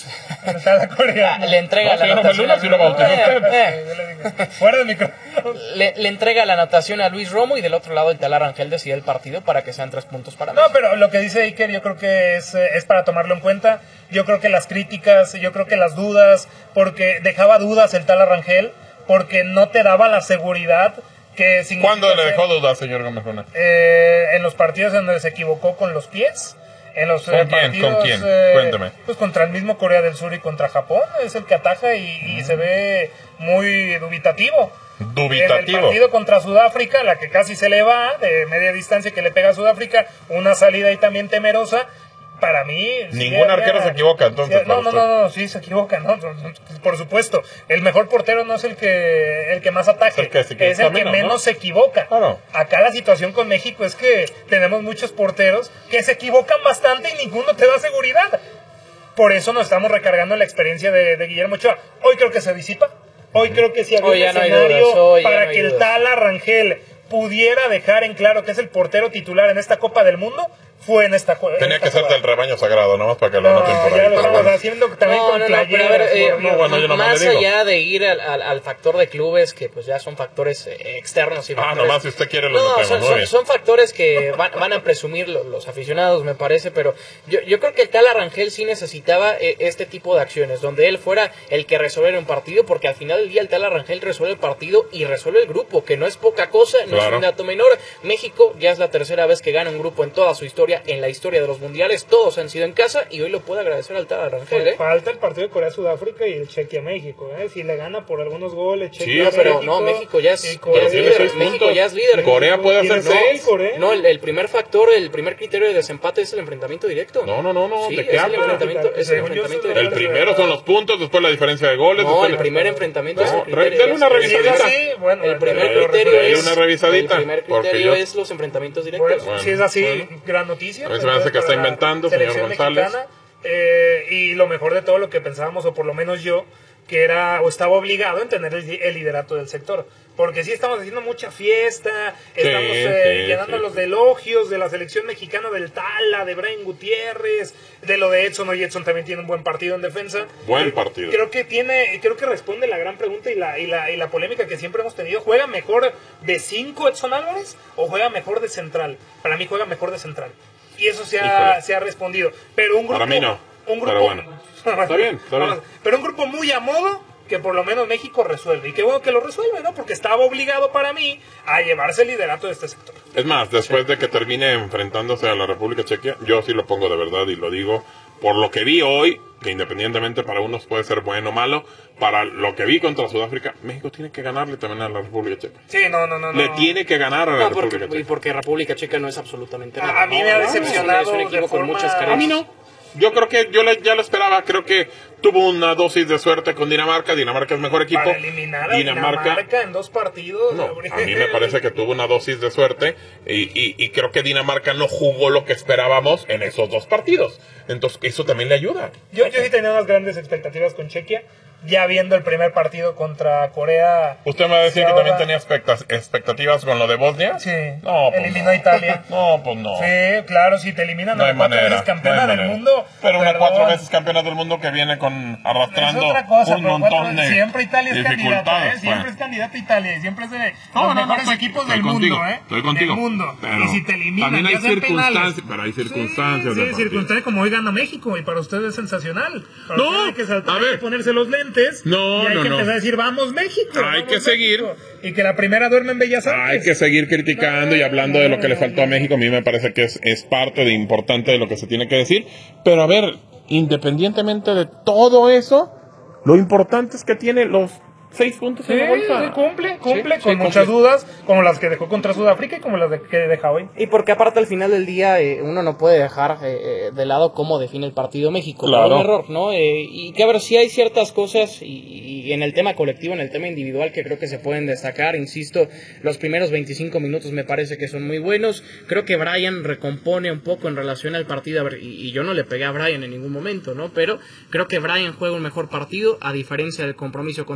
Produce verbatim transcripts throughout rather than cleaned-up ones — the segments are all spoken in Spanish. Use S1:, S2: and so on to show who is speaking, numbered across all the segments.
S1: El Tala coreano.
S2: Le entrega
S3: No,
S2: la
S3: si no me
S2: anotación.
S3: luna, si lo bautizó
S2: Eh,
S3: usted.
S2: eh.
S1: Fuera de micrófono.
S2: Le, le entrega la anotación a Luis Romo y del otro lado el Tala Rangel decide el partido para que sean tres puntos para
S1: No,
S2: México.
S1: pero lo que dice Iker yo creo que es, eh, es para tomarlo en cuenta. Yo creo que las críticas, yo creo que las dudas, porque dejaba dudas el Tala Rangel, porque no te daba la seguridad que significa
S3: ¿Cuándo le
S1: ser-
S3: dejó dudas, señor Gómez Luna?
S1: eh, en los partidos en donde se equivocó con los pies. En los
S3: ¿Con
S1: eh,
S3: quién?
S1: partidos,
S3: ¿Con quién?
S1: eh,
S3: Cuéntame.
S1: Pues contra el mismo Corea del Sur y contra Japón, es el que ataja y, y se ve muy dubitativo.
S3: Dubitativo.
S1: En el partido contra Sudáfrica, la que casi se le va, de media distancia que le pega a Sudáfrica, una salida ahí también temerosa. Para mí...
S3: Ningún
S1: sí,
S3: arquero
S1: ya-
S3: se equivoca, entonces,
S1: sí, no, no,
S3: para
S1: no, no, sí se equivoca, no, por supuesto. El mejor portero no es el que el que más ataque,
S3: Es el que se equivoca
S1: es el que
S3: menos,
S1: menos
S3: ¿no?
S1: se equivoca.
S3: Claro.
S1: Acá la situación con México es que tenemos muchos porteros que se equivocan bastante y ninguno te da seguridad. Por eso nos estamos recargando en la experiencia de, de Guillermo Ochoa. Hoy creo que se disipa. Hoy creo que sí había
S2: Hoy
S1: un
S2: ya no hay
S1: escenario
S2: dudas, hoy ya
S1: para
S2: no hay
S1: que el
S2: dudas.
S1: Tala Rangel pudiera dejar en claro que es el portero titular en esta Copa del Mundo. Fue en esta jugada.
S3: Tenía que ser del rebaño sagrado, nomás para que lo
S1: No,
S3: anoten por ahí.
S1: ya lo
S3: pero
S1: estamos
S3: bueno.
S1: haciendo también
S2: No,
S1: con
S2: no, no, pero a
S1: playeras.
S2: ver, eh,
S1: por Dios.
S3: no, bueno, yo nomás
S2: más
S3: le digo.
S2: allá de ir al, al, al factor de clubes, que pues ya son factores eh, externos y
S3: Ah,
S2: factores-
S3: nomás si usted quiere lo
S2: No,
S3: metemos,
S2: son,
S3: muy
S2: son,
S3: bien.
S2: son factores que van, van a presumir los, los aficionados, me parece, pero yo, yo creo que el Tala Rangel sí necesitaba eh, este tipo de acciones, donde él fuera el que resolviera un partido, porque al final del día el Tala Rangel resuelve el partido y resuelve el grupo, que no es poca cosa, no
S3: Claro.
S2: es un dato menor. México ya es la tercera vez que gana un grupo en toda su historia, en la historia de los mundiales, todos han sido en casa, y hoy lo puede agradecer al Tala Rangel, ¿eh?
S1: Falta el partido de Corea-Sudáfrica y el Chequia-México. ¿eh? Si le gana por algunos goles,
S3: Sí,
S1: Chequia
S2: pero no, México ya es-
S1: y
S2: ya
S1: Corea
S2: es
S3: Tiene
S2: líder,
S3: seis
S2: México
S3: puntos.
S2: ya es líder.
S3: Corea puede
S1: Tiene
S3: hacer
S1: seis,
S3: seis.
S1: Corea.
S2: No, el, el primer factor, el primer criterio de desempate es el enfrentamiento directo.
S3: No, no, no, no.
S2: Sí,
S3: ¿De
S2: es
S3: qué
S2: el
S3: habla?
S2: enfrentamiento, es el
S1: Según yo,
S2: enfrentamiento
S1: eso-
S3: El
S2: directo.
S3: primero son los puntos, después la diferencia de goles.
S2: No,
S3: después
S2: el
S3: la-
S2: primer enfrentamiento
S3: No,
S2: es el
S3: re-
S2: criterio.
S3: denle una
S2: es-
S1: Si es
S3: revisadita.
S1: así, bueno,
S2: El primer
S1: pero
S2: criterio
S3: Dale
S2: es,
S3: una revisadita,
S2: el primer
S3: porque
S2: criterio
S3: yo-
S2: es los enfrentamientos
S1: Bueno,
S2: directos.
S3: Bueno,
S1: si es así,
S3: bueno.
S1: gran noticia.
S3: A mí se me hace que
S1: para
S3: está
S1: la
S3: inventando, señor
S1: selección
S3: González.
S1: mexicana, eh, y lo mejor de todo lo que pensábamos, o por lo menos yo, que era o estaba obligado en tener el, el liderato del sector. Porque sí estamos haciendo mucha fiesta, estamos eh,
S3: sí,
S1: llenándolos
S3: sí.
S1: de elogios de la selección mexicana, del Tala, de Brian Gutiérrez, de lo de Edson. Hoy Edson también tiene un buen partido en defensa.
S3: Buen
S1: Eh,
S3: partido.
S1: Creo que tiene, creo que responde la gran pregunta y la, y la, y la polémica que siempre hemos tenido. ¿Juega mejor de cinco Edson Álvarez o juega mejor de central? Para mí juega mejor de central. Y eso se ha,
S3: Híjole.
S1: se ha respondido. Pero un grupo,
S3: Para mí no,
S1: un grupo,
S3: pero bueno. Está bien, está bien.
S1: Pero un grupo muy a modo que por lo menos México resuelve. Y qué bueno que lo resuelve, ¿no? Porque estaba obligado para mí a llevarse el liderato de este sector.
S3: Es más, después de que termine enfrentándose a la República Chequia, yo sí lo pongo de verdad y lo digo por lo que vi hoy, que independientemente para unos puede ser bueno o malo, para lo que vi contra Sudáfrica, México tiene que ganarle también a la República Checa.
S1: Sí, no, no, no.
S3: Le
S1: no.
S3: tiene que ganar a la
S2: No,
S3: República
S2: porque, y
S3: Checa.
S2: porque República Checa no es absolutamente
S1: A-
S2: nada.
S1: a mí me ha
S2: No, no,
S1: decepcionado
S2: Es un, es un equipo
S1: de
S2: con
S1: forma-
S2: muchas
S3: A mí
S2: carencias.
S3: no. Yo creo que yo le- ya lo esperaba. Creo que tuvo una dosis de suerte con Dinamarca. Dinamarca es mejor equipo.
S1: Para eliminar a Dinamarca, en dos partidos.
S3: No, a mí me parece que tuvo una dosis de suerte y, y, y creo que Dinamarca no jugó lo que esperábamos en esos dos partidos. Entonces eso también le ayuda.
S1: Yo, yo sí tenía unas grandes expectativas con Chequia. Ya viendo el primer partido contra Corea.
S3: ¿Usted me va a decir
S1: Sí,
S3: que
S1: ahora-
S3: también tenía expecta- expectativas con lo de Bosnia?
S1: Sí,
S3: No, pues
S1: eliminó
S3: no.
S1: a Italia.
S3: No, pues no.
S1: Sí, claro, si te eliminan
S3: No
S1: a
S3: hay
S1: la cuatro
S3: manera.
S1: veces campeona
S3: no hay
S1: del
S3: manera.
S1: mundo.
S3: Pero una
S1: perdón.
S3: cuatro veces campeona del mundo que viene con
S1: Es
S3: arrastrando
S1: otra cosa,
S3: un
S1: pero
S3: montón
S1: cuatro-
S3: de
S1: siempre Italia es candidata,
S3: dificultades.
S1: ¿eh? Siempre
S3: pues.
S1: es candidata Italia y siempre es de
S3: No,
S1: los
S3: no, no,
S1: mejores
S3: estoy-
S1: equipos
S3: estoy
S1: del
S3: contigo,
S1: mundo, ¿eh?
S3: estoy contigo.
S1: Del mundo.
S3: Pero
S1: y si te eliminan,
S3: también hay
S1: ya sean penales.
S3: circunstancias, pero hay circunstancias
S1: Sí,
S3: del
S1: sí,
S3: partido.
S1: circunstancias como hoy gana México y para ustedes es sensacional. Para
S3: No,
S1: ustedes hay que saltar,
S3: a
S1: hay
S3: ver.
S1: que ponerse los lentes
S3: No,
S1: y hay
S3: no,
S1: que
S3: no.
S1: empezar a decir, vamos México.
S3: Hay
S1: vamos,
S3: que seguir.
S1: México. Y que la primera duerme en Bellas Artes.
S3: Hay que seguir criticando y hablando de lo que le faltó a México. A mí me parece que es, es parte de importante de lo que se tiene que decir. Pero a ver, independientemente de todo eso, lo importante es que tiene los seis puntos
S1: Sí,
S3: en la bolsa.
S1: sí, cumple, cumple,
S2: Sí,
S1: con
S2: sí,
S1: muchas
S2: cumple.
S1: dudas, como las que dejó contra Sudáfrica y como las de- que deja hoy.
S2: Y porque aparte al final del día eh, uno no puede dejar eh, eh, de lado cómo define el partido México.
S3: Claro.
S2: Fue un error, ¿no? Eh, y que a ver, si hay ciertas cosas y, y en el tema colectivo, en el tema individual que creo que se pueden destacar. Insisto, los primeros veinticinco minutos me parece que son muy buenos. Creo que Brian recompone un poco en relación al partido. A ver, y, y yo no le pegué a Brian en ningún momento, ¿no? Pero creo que Brian juega un mejor partido a diferencia del compromiso contra Sudáfrica.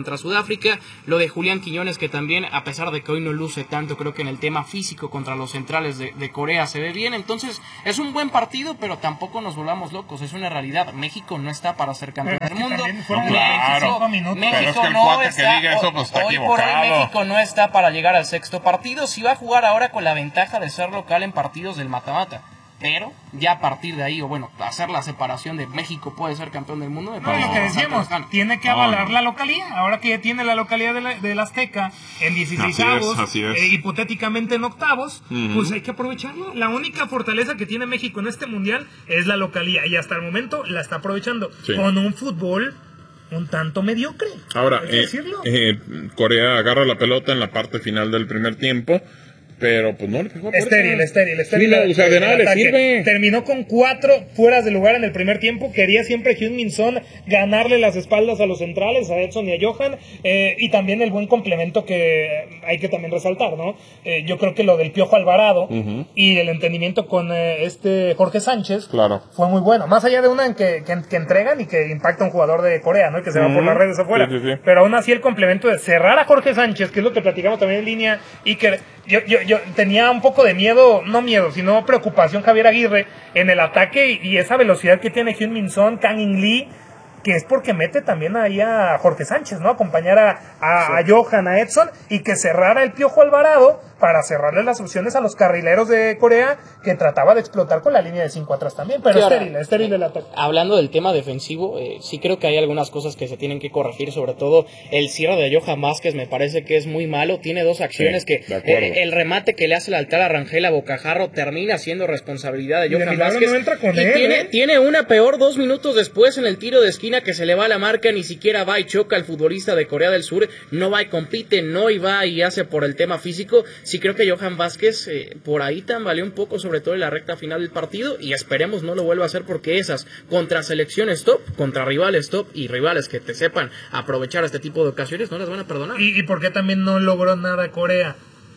S2: Sudáfrica. Lo de Julián Quiñones, que también, a pesar de que hoy no luce tanto, creo que en el tema físico contra los centrales de, de Corea se ve bien. Entonces, es un buen partido, pero tampoco nos volvamos locos. Es una realidad. México no está para ser campeón
S1: Pero
S2: del
S1: es que
S2: mundo.
S1: también fueron
S3: Claro.
S1: veinticinco minutos.
S2: México
S3: Pero es que el
S2: no
S3: cuate que
S2: está,
S3: diga eso, pues, está
S2: hoy por hoy
S3: equivocado.
S2: México no está para llegar al sexto partido. Si va a jugar ahora con la ventaja de ser local en partidos del mata-mata. Pero ya a partir de ahí, o bueno, hacer la separación de México puede ser campeón del mundo. Me
S1: No,
S2: parece
S1: lo que
S2: bastante
S1: decíamos,
S2: lejano.
S1: tiene que
S3: No,
S1: avalar
S3: no.
S1: la localía. Ahora que ya tiene la localidad de la, del Azteca en dieciséis
S3: Así es,
S1: avos,
S3: así es.
S1: eh, hipotéticamente en octavos,
S3: Ujú.
S1: pues hay que aprovecharlo. La única fortaleza que tiene México en este mundial es la localía y hasta el momento la está aprovechando
S3: Sí.
S1: con un fútbol un tanto mediocre.
S3: Ahora,
S1: hay que
S3: eh,
S1: decirlo.
S3: eh, Corea agarra la pelota en la parte final del primer tiempo, pero pues no le pegó.
S1: Estéril, estéril, estéril.
S3: Sí, no, o sea, de
S1: el
S3: nada le
S1: ataque.
S3: sirve.
S1: Terminó con cuatro fueras de lugar en el primer tiempo. Quería siempre Heung-min Son ganarle las espaldas a los centrales, a Edson y a Johan. Eh, y también el buen complemento que hay que también resaltar, ¿no? Eh, yo creo que lo del Piojo Alvarado
S3: Ujú.
S1: y el entendimiento con eh, este Jorge Sánchez
S3: Claro.
S1: fue muy bueno. Más allá de una en que, que, que entregan y que impacta a un jugador de Corea, ¿no? Que se va
S3: Ujú.
S1: por las redes afuera.
S3: Sí, sí, sí.
S1: Pero aún así el complemento de cerrar a Jorge Sánchez, que es lo que platicamos también en línea, y que yo, yo, yo tenía un poco de miedo, no miedo, sino preocupación Javier Aguirre en el ataque y, y esa velocidad que tiene Heung-min Son, Kang In Lee, que es porque mete también ahí a Jorge Sánchez, ¿no? Acompañar a, a,
S3: Sí.
S1: a Johan, a Edson, y que cerrara el Piojo Alvarado para cerrarle las opciones a los carrileros de Corea, que trataba de explotar con la línea de cinco atrás también, pero
S2: Sí, ahora,
S1: estéril, estéril el ataque.
S2: Hablando del tema defensivo, eh, sí creo que hay algunas cosas que se tienen que corregir, sobre todo el cierre de Johan Vázquez me parece que es muy malo, tiene dos acciones
S3: Sí,
S2: que
S3: de acuerdo.
S2: eh, el remate que le hace el altar a Rangel a Bocajarro termina siendo responsabilidad de
S1: Y de
S2: Johan
S1: milagro
S2: Vázquez
S1: no entra con
S2: y
S1: él,
S2: tiene,
S1: ¿eh?
S2: tiene una peor dos minutos después en el tiro de esquina que se le va a la marca, ni siquiera va y choca al futbolista de Corea del Sur, no va y compite, no y va y hace por el tema físico. Sí creo que Johan Vázquez eh, por ahí tambaleó un poco, sobre todo en la recta final del partido, y esperemos no lo vuelva a hacer, porque esas contra selecciones top, contra rivales top y rivales que te sepan aprovechar este tipo de ocasiones no las van a perdonar.
S1: ¿Y, y por qué también no logró nada Corea?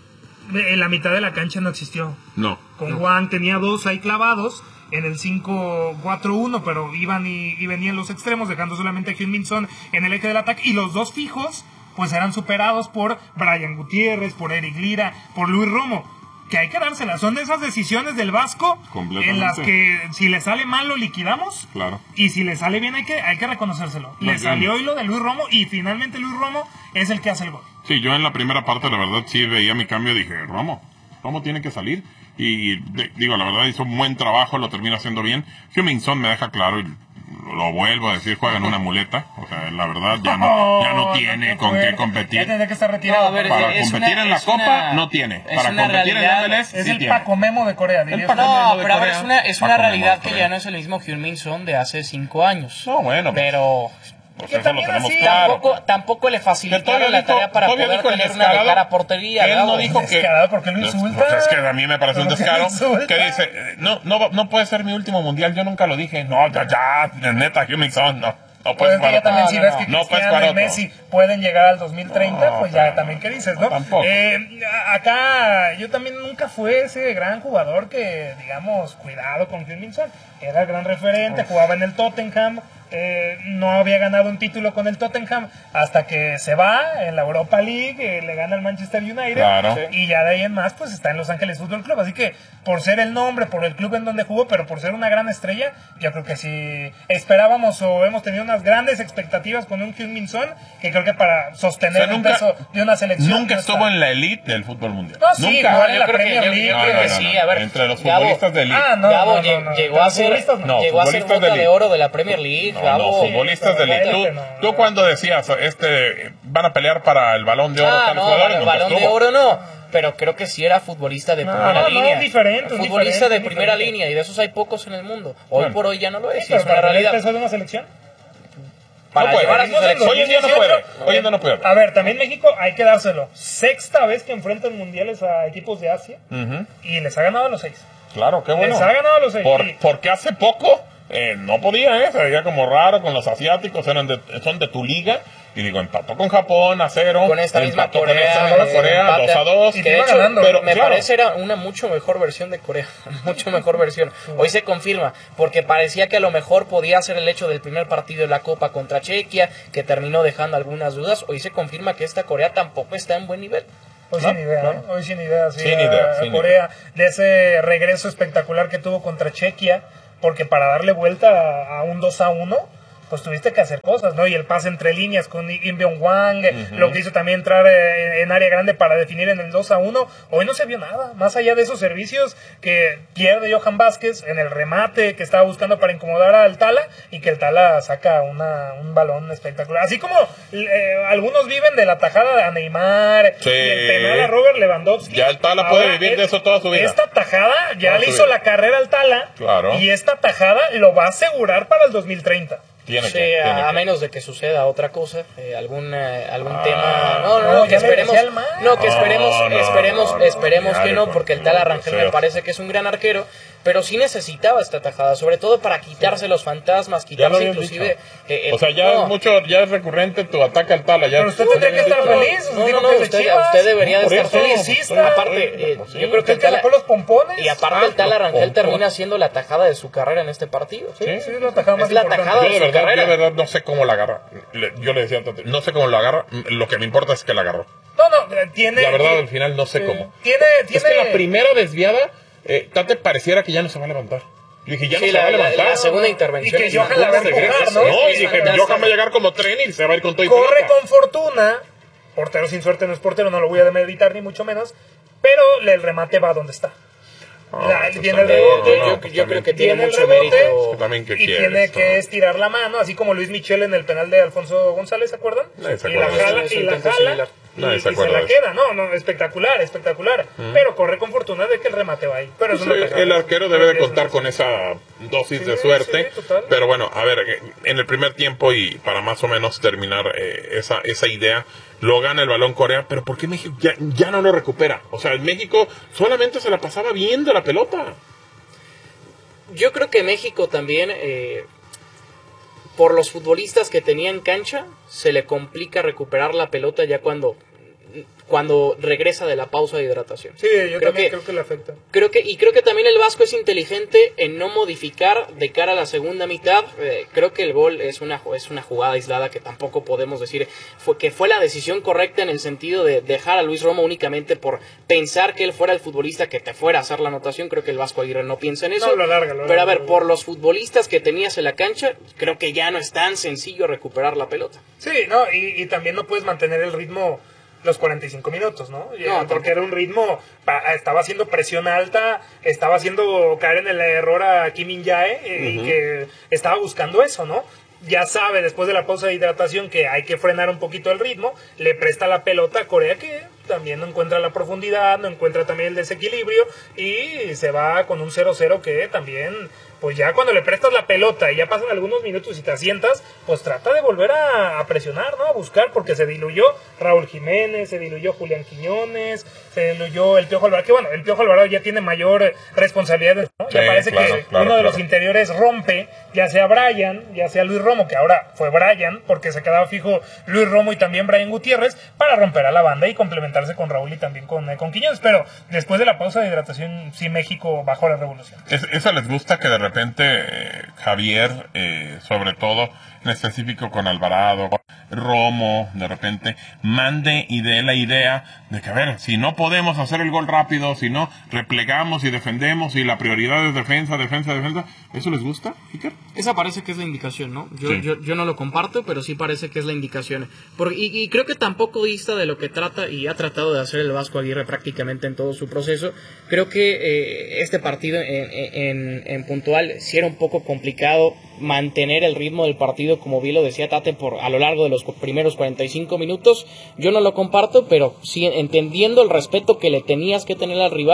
S1: En la mitad de la cancha no existió.
S3: No.
S1: Con Juan tenía dos ahí clavados en el cinco cuatro uno, pero iban y, y venían los extremos, dejando solamente a Heung-min Son en el eje del ataque, y los dos fijos pues eran superados por Brian Gutiérrez, por Eric Lira, por Luis Romo, que hay que dárselas. Son de esas decisiones del Vasco en las que si le sale mal lo liquidamos,
S3: Claro.
S1: y si le sale bien hay que, hay que reconocérselo. Le
S3: bien.
S1: salió hoy lo de Luis Romo, y finalmente Luis Romo es el que hace el gol.
S3: Sí, yo en la primera parte, la verdad, sí veía mi cambio y dije, Romo, Romo tiene que salir. Y de- digo, la verdad, hizo un buen trabajo, lo termina haciendo bien. Heung-min Son me deja claro, y lo vuelvo a decir, juega en una muleta. O sea, la verdad, ya no, ya no tiene con qué
S1: Ya
S3: competir.
S1: tendría que estar retirado.
S2: No, a ver,
S3: Para
S2: es
S3: competir
S2: una-
S3: en la
S2: es
S3: Copa,
S2: una-
S3: no tiene.
S2: es
S3: Para
S2: una
S3: competir en
S2: realidad,
S3: M L S,
S1: es
S3: sí
S1: el
S3: tiene.
S1: Paco Memo de Corea, diría
S3: Paco
S1: usted.
S3: Memo
S2: No,
S3: de
S2: pero a ver,
S3: Corea.
S2: es una, es una
S3: Paco Memo
S2: realidad
S3: de
S2: que
S3: Corea.
S2: ya no es el mismo Heung-min Son de hace cinco años.
S3: No, bueno, pues,
S2: Pero
S3: pues
S1: que
S3: eso lo
S1: también
S3: tenemos
S1: así,
S3: claro.
S2: tampoco, tampoco le
S3: Que
S2: facilitaron
S3: todavía
S2: la
S3: dijo-
S2: tarea para
S3: todavía
S2: poder
S3: dijo el
S2: tener una de
S3: descarado,
S2: cara a portería.
S3: Él no
S2: Gabo.
S3: dijo que...
S1: Descarado, ¿por qué lo
S3: Pues,
S1: insulta?
S3: pues es que a mí me parece un
S1: ¿Por qué lo
S3: descaro.
S1: insulta?
S3: Que dice, eh, no, no, no puede ser mi último mundial, yo nunca lo dije. No, ya, ya, neta, Heung-min Son, no. No
S1: Pues
S3: puedes
S1: es que
S3: jugar
S1: ya
S3: otro.
S1: también
S2: No,
S1: si
S2: no,
S1: ves
S2: no.
S1: que
S3: No puedes
S1: Cristiano
S3: jugar
S1: y
S3: otro.
S1: Messi pueden llegar al dos mil treinta,
S3: No,
S1: pues ya
S3: pero-
S1: también, ¿qué dices, no?
S3: Tampoco.
S1: Eh, acá yo también nunca fue ese gran jugador que, digamos, cuidado con Heung-min Son. Era el gran referente, jugaba en el Tottenham, eh, no había ganado un título con el Tottenham hasta que se va en la Europa League, eh, le gana al Manchester United,
S3: Claro.
S1: y ya de ahí en más pues está en Los Ángeles Fútbol Club. Así que por ser el nombre, por el club en donde jugó, pero por ser una gran estrella, yo creo que sí esperábamos o hemos tenido unas grandes expectativas con un Heung-min Son, que creo que para sostener
S3: O sea,
S1: el
S3: nunca-
S1: peso de una selección
S3: Nunca
S1: no
S3: estuvo
S1: está.
S3: en la elite del fútbol mundial.
S1: No, sí,
S3: Nunca.
S1: jugó en
S2: yo
S1: la
S2: creo que-
S1: Premier
S2: yo-
S1: League.
S2: yo
S3: No,
S2: creo
S3: no,
S2: que
S3: no,
S2: sí,
S3: no.
S2: a ver,
S3: Entre los
S2: Gabo-
S3: futbolistas de elite.
S1: Ah, no,
S2: Gabo
S1: no,
S2: lle-
S1: no, no,
S2: llegó
S1: no,
S2: a ser,
S1: futbolistas no.
S3: No,
S2: llegó a ser
S3: futbolistas
S2: bota
S3: de
S2: de
S3: elite.
S2: oro de la Premier League,
S3: No,
S2: Gabo.
S3: no, futbolistas de elite. Tú,
S1: cállate, no.
S3: tú cuando decías, este, van a pelear para el Balón de Oro
S2: Ah,
S3: tal
S2: no,
S3: jugador, y
S2: el
S3: nunca
S2: balón de
S3: estuvo.
S2: oro no, pero creo que sí era futbolista de
S1: No,
S2: primera
S1: no,
S2: línea.
S1: diferente,
S2: futbolista
S1: diferente,
S2: de primera
S1: diferente.
S2: línea, y de esos hay pocos en el mundo. Hoy
S3: Bueno.
S2: por hoy ya no lo es,
S1: Sí,
S2: y es
S1: pero
S2: una
S1: para el
S2: realidad.
S1: peso de una selección.
S2: Para
S3: No puede.
S2: llevar a su
S1: No sé,
S2: selección.
S3: Hoy en día no puede. Hoy en día no puede.
S1: A ver, también México hay que dárselo. Sexta vez que enfrentan mundiales a equipos de Asia,
S3: Ujú.
S1: y les ha ganado a los seis.
S3: Claro, qué bueno.
S1: Les ha ganado a los seis.
S3: Por-
S1: Y-
S3: porque hace poco eh, no podía, ¿eh? Se veía como raro con los asiáticos, eran de, son de tu liga. y digo, empató con Japón a cero,
S2: con esta misma
S3: empató
S2: Corea,
S3: con esta misma
S2: eh,
S3: Corea
S2: empate,
S3: dos a dos,
S2: y de hecho
S1: ganando,
S2: pero me
S3: claro.
S2: parece era una mucho mejor versión de Corea, mucho mejor versión. Hoy se confirma, porque parecía que a lo mejor podía ser el hecho del primer partido de la Copa contra Chequia, que terminó dejando algunas dudas. Hoy se confirma que esta Corea tampoco está en buen nivel.
S1: Hoy
S3: ¿No?
S1: sin idea,
S3: ¿No?
S1: ¿eh? Hoy sin idea, sí,
S3: Sin
S1: a,
S3: idea,
S1: a
S3: sin
S1: Corea, de ese regreso espectacular que tuvo contra Chequia, porque para darle vuelta a, a un dos a uno, pues tuviste que hacer cosas, ¿no? Y el pase entre líneas con Im Byung-hwang, uh-huh. lo que hizo también entrar eh, en área grande para definir en el dos a uno, hoy no se vio nada, más allá de esos servicios que pierde Johan Vázquez en el remate que estaba buscando para incomodar al Tala, y que el Tala saca una, un balón espectacular. Así como eh, algunos viven de la tajada a Neymar,
S3: sí.
S1: y el penal a Robert Lewandowski.
S3: Ya el Tala puede vivir de eso toda su vida.
S1: Esta tajada ya
S3: toda
S1: le hizo vida. La carrera al Tala,
S3: claro.
S1: y esta tajada lo va a asegurar para el dos mil treinta.
S3: Tiene
S2: sí,
S3: que, tiene
S2: a,
S3: que.
S2: menos de que suceda otra cosa, eh, algún eh, algún
S3: ah,
S2: tema, no, no,
S1: no,
S2: no que esperemos, no, que esperemos,
S3: no, no,
S2: esperemos,
S3: no, no,
S2: esperemos
S3: no,
S2: que no,
S3: no,
S2: porque el
S3: no,
S2: Tala
S3: no,
S2: Rangel
S3: no,
S2: me
S3: no.
S2: parece que es un gran arquero, pero sí necesitaba esta tajada, sobre todo para quitarse los fantasmas, quitarse inclusive,
S3: eh, o sea, ya no. es mucho, ya es recurrente tu ataque al Tala, ya.
S1: Pero usted tendría que estar feliz,
S2: no, no, no, usted, usted debería de estar feliz. Aparte, eh, yo creo que el Tala,
S1: los pompones.
S2: y aparte el Tala Rangel termina siendo la tajada de su carrera en este partido.
S1: Sí, sí, es la tajada más
S2: es la tajada de su carrera.
S3: Yo de verdad no sé cómo la agarra. Yo le decía antes, no sé cómo la agarra. Lo que me importa es que la agarró.
S1: No, no, tiene.
S3: La verdad,
S1: tiene,
S3: al final no sé eh, cómo.
S1: Tiene, tiene.
S3: Es que la primera desviada, eh, Tate pareciera que ya no se va a levantar. Yo dije, ya
S2: sí,
S3: no
S2: la,
S3: se va a levantar.
S2: La, la segunda intervención.
S1: Y que Johan la va a empujar, ¿no?
S3: No, y dije, Johan va a llegar como tren y se va a ir con todo y
S1: corre
S3: pelota.
S1: con fortuna. Portero sin suerte no es portero, no lo voy a demeritar ni mucho menos. Pero el remate va donde está.
S3: Oh,
S1: la,
S3: pues
S1: viene el
S2: también,
S1: rebote,
S2: yo, yo, yo creo que tiene, tiene mucho
S1: rebote,
S2: mérito.
S3: que también que
S1: y
S3: quieres,
S1: tiene
S3: ¿no?
S1: que estirar la mano, así como Luis Michel en el penal de Alfonso González, ¿se acuerdan?
S3: Nadie se
S1: y la
S3: acuerda
S1: jala,
S3: de eso.
S1: y la jala, y,
S3: Nadie se
S1: y se
S3: acuerda
S1: la
S3: de eso.
S1: queda. No, no, espectacular, espectacular. Mm. Pero corre con fortuna de que el remate va ahí. Pero
S3: Pues
S1: eso no
S3: el arquero debe de contar con esa dosis
S1: sí,
S3: de suerte.
S1: Sí, total.
S3: Pero bueno, a ver, en el primer tiempo y para más o menos terminar eh, esa, esa idea, lo gana el balón Corea, pero ¿por qué México ya, ya no lo recupera? O sea, México solamente se la pasaba viendo la pelota.
S2: Yo creo que México también, eh, por los futbolistas que tenía en cancha, se le complica recuperar la pelota ya cuando, cuando regresa de la pausa de hidratación.
S1: Sí, yo
S2: creo
S1: también
S2: que,
S1: creo que le afecta.
S2: Creo que, y creo que también el Vasco es inteligente en no modificar de cara a la segunda mitad. Eh, creo que el gol es una, es una jugada aislada que tampoco podemos decir fue, que fue la decisión correcta en el sentido de dejar a Luis Romo únicamente por pensar que él fuera el futbolista que te fuera a hacer la anotación. Creo que el Vasco Aguirre no piensa en eso.
S1: No, lo alarga, lo
S2: pero a
S1: alarga,
S2: ver, por los futbolistas que tenías en la cancha, creo que ya no es tan sencillo recuperar la pelota.
S1: Sí, no, y, y también no puedes mantener el ritmo los cuarenta y cinco minutos, ¿no?
S2: No,
S1: porque era un ritmo, estaba haciendo presión alta, estaba haciendo caer en el error a Kim In-jae, uh-huh. y que estaba buscando eso, ¿no? Ya sabe, después de la pausa de hidratación, que hay que frenar un poquito el ritmo, le presta la pelota a Corea, que también no encuentra la profundidad, no encuentra también el desequilibrio, y se va con un cero cero que también, pues ya cuando le prestas la pelota y ya pasan algunos minutos y te asientas, pues trata de volver a, a presionar, ¿no? A buscar, porque se diluyó Raúl Jiménez, se diluyó Julián Quiñones, se diluyó el Piojo Alvarado, que bueno, el Piojo Alvarado ya tiene mayor responsabilidad, ¿no?
S3: Sí,
S1: ya parece
S3: claro,
S1: que
S3: claro,
S1: uno de
S3: claro.
S1: los interiores rompe, ya sea Brian, ya sea Luis Romo, que ahora fue Brian, porque se quedaba fijo Luis Romo y también Brian Gutiérrez, para romper a la banda y complementarse con Raúl y también con, eh, con Quiñones, pero después de la pausa de hidratación, sí México bajó la revolución.
S3: Es, eso les gusta que de repente eh, Javier, eh, sobre todo en específico con Alvarado, Romo, de repente mande y dé la idea de que, a ver, si no podemos hacer el gol rápido, si no replegamos y defendemos y la prioridad es defensa, defensa, defensa, ¿eso les gusta, Iker?
S2: Esa parece que es la indicación, ¿no? Yo,
S3: Sí.
S2: yo, yo no lo comparto, pero sí parece que es la indicación. Por, y, y creo que tampoco dista de lo que trata y ha tratado de hacer el Vasco Aguirre prácticamente en todo su proceso. Creo que eh, este partido en, en, en puntual sí era un poco complicado mantener el ritmo del partido, como bien lo decía Tate, por a lo largo de los primeros cuarenta y cinco minutos. Yo no lo comparto, pero sí entendiendo el respeto que le tenías que tener al rival,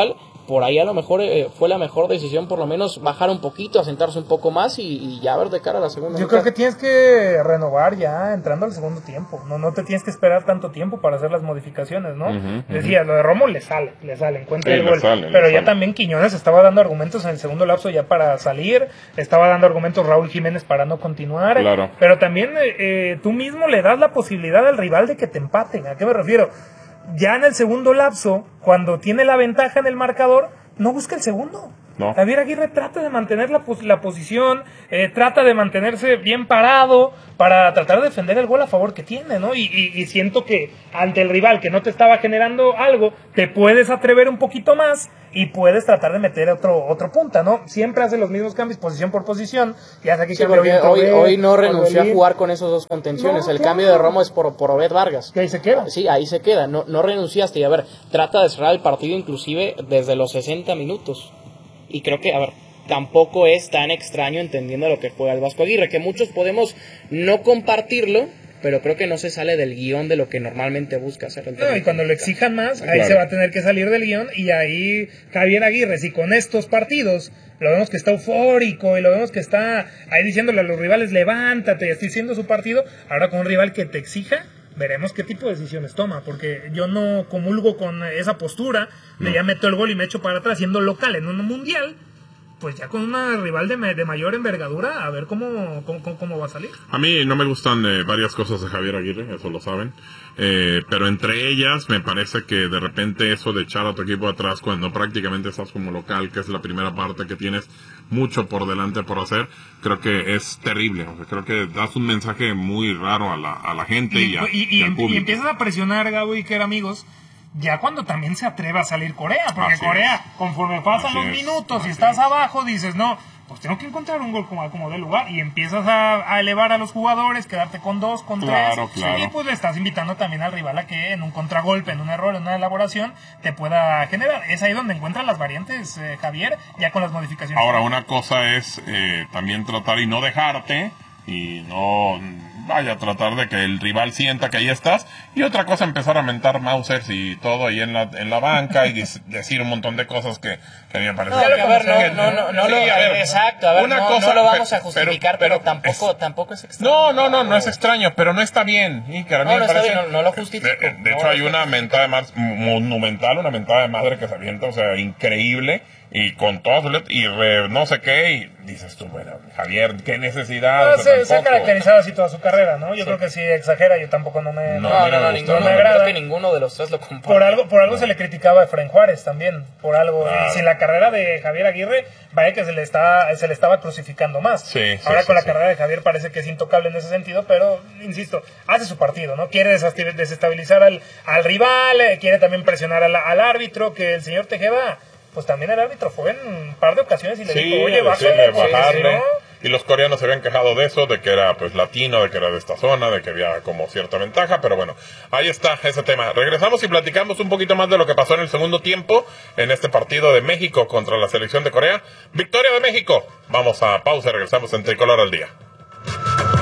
S2: por ahí a lo mejor eh, fue la mejor decisión, por lo menos bajar un poquito, asentarse un poco más y, y ya ver de cara a la segunda
S1: Yo
S2: mitad.
S1: creo que tienes que renovar ya entrando al segundo tiempo. No, no te tienes que esperar tanto tiempo para hacer las modificaciones, ¿no?
S3: Uh-huh,
S1: Decía, lo de Romo le sale, le sale, encuentra
S3: Sí,
S1: el
S3: le
S1: gol.
S3: sale, le
S1: pero ya
S3: sale.
S1: también Quiñones estaba dando argumentos en el segundo lapso ya para salir, estaba dando argumentos Raúl Jiménez para no continuar.
S3: Claro.
S1: Pero también eh, eh, tú mismo le das la posibilidad al rival de que te empaten. ¿A qué me refiero? Ya en el segundo lapso, cuando tiene la ventaja en el marcador, no busca el segundo.
S3: No.
S1: Javier Aguirre trata de mantener la, pos- la posición, eh, trata de mantenerse bien parado para tratar de defender el gol a favor que tiene, ¿no? Y, y, y siento que ante el rival que no te estaba generando algo, te puedes atrever un poquito más y puedes tratar de meter otro otro punta, ¿no? Siempre hace los mismos cambios posición por posición. Y hace aquí
S2: Sí,
S1: cambia
S2: porque
S1: Obed,
S2: hoy, hoy no renunció a
S1: Orbelín.
S2: jugar con esos dos contenciones.
S1: No,
S2: el
S1: claro.
S2: cambio de Romo es por, por Obed Vargas.
S1: Que ahí se queda.
S2: Sí, ahí se queda. No, no renunciaste. Y a ver, trata de cerrar el partido inclusive desde los sesenta minutos. Y creo que, a ver, tampoco es tan extraño entendiendo lo que juega el Vasco Aguirre, que muchos podemos no compartirlo, pero creo que no se sale del guión de lo que normalmente busca hacer el
S1: No, y cuando lo exijan más, ahí
S3: Claro.
S1: se va a tener que salir del guión y ahí Javier Aguirre, si con estos partidos lo vemos que está eufórico y lo vemos que está ahí diciéndole a los rivales, levántate, estoy haciendo su partido, ahora con un rival que te exija, veremos qué tipo de decisiones toma, porque yo no comulgo con esa postura de ya meto el gol y me echo para atrás siendo local en un mundial. Pues ya con una rival de, me- de mayor envergadura, a ver cómo, cómo, cómo, cómo va a salir.
S3: A mí no me gustan eh, varias cosas de Javier Aguirre, eso lo saben. Eh, pero entre ellas me parece que de repente eso de echar a tu equipo atrás cuando prácticamente estás como local, que es la primera parte que tienes mucho por delante por hacer, creo que es terrible. O sea, creo que das un mensaje muy raro a la, a la gente y,
S1: Y,
S3: a-
S1: y- y
S3: y al
S1: em- y
S3: público.
S1: empiezas a presionar, Gabo y Iker, amigos, ya cuando también se atreve a salir Corea, porque
S3: Así
S1: Corea,
S3: es.
S1: conforme pasan
S3: Así
S1: los
S3: es,
S1: minutos y
S3: así
S1: estás
S3: es.
S1: abajo, dices, no, pues tengo que encontrar un gol como, como de lugar, y empiezas a, a elevar a los jugadores, quedarte con dos, con
S3: Claro,
S1: tres,
S3: claro.
S1: y pues le estás invitando también al rival a que en un contragolpe, en un error, en una elaboración, te pueda generar. Es ahí donde encuentran las variantes, eh, Javier, ya con las modificaciones.
S3: Ahora, una cosa es eh, también tratar y no dejarte y no, vaya, tratar de que el rival sienta que ahí estás. Y otra cosa, empezar a mentar Mausers y todo ahí en la, en la banca y dis- decir un montón de cosas que, que a mí me parece
S2: No,
S3: que-
S2: que a ver, no,
S3: que-
S2: no, no, no
S3: sí,
S2: lo,
S3: a ver,
S2: exacto, a ver,
S3: una
S2: no,
S3: cosa,
S2: no lo vamos a
S3: pero-
S2: justificar, pero,
S3: pero
S2: tampoco,
S3: es-
S2: tampoco es extraño.
S3: No, no, no, no es extraño, pero no está bien. Y que a mí
S2: No,
S3: me
S2: no está
S3: parece-
S2: bien, no- no lo justifico.
S3: De, de
S2: No
S3: hecho,
S2: lo
S3: hay una mentada de madre monumental, una mentada de madre que se avienta, o sea, increíble, y con todas sus letras, y re- no sé qué, y dices tú, bueno, Javier, qué necesidad.
S1: Ah,
S3: O sea,
S1: se, se ha
S3: tampoco.
S1: caracterizado así toda su carrera, ¿no? Yo creo que sí exagera, yo tampoco no me...
S3: No,
S2: No,
S3: a mí
S2: no,
S3: me
S2: no,
S3: gusta,
S2: ninguno,
S3: no
S1: me
S2: yo
S1: agrada.
S2: creo que ninguno de los tres lo comparte.
S1: Por algo, por algo se le criticaba a Efraín Juárez también, por algo.
S3: Ah.
S1: Y sin la carrera de Javier Aguirre, vaya que se le está, se le estaba crucificando más.
S3: Sí, sí,
S1: Ahora
S3: sí,
S1: con la
S3: sí.
S1: carrera de Javier parece que es intocable en ese sentido, pero insisto, hace su partido, ¿no? Quiere desesti- desestabilizar al, al rival, eh, quiere también presionar al, al árbitro, que el señor Tejeda, pues también el árbitro fue en un par de ocasiones y le
S3: Sí,
S1: dijo, oye,
S3: decirle,
S1: bájale, porque
S3: bajarle.
S1: si no...
S3: Y los coreanos se habían quejado de eso, de que era pues latino, de que era de esta zona, de que había como cierta ventaja, pero bueno, ahí está ese tema. Regresamos y platicamos un poquito más de lo que pasó en el segundo tiempo en este partido de México contra la selección de Corea. Victoria de México. Vamos a pausa, regresamos en Tricolor al Día.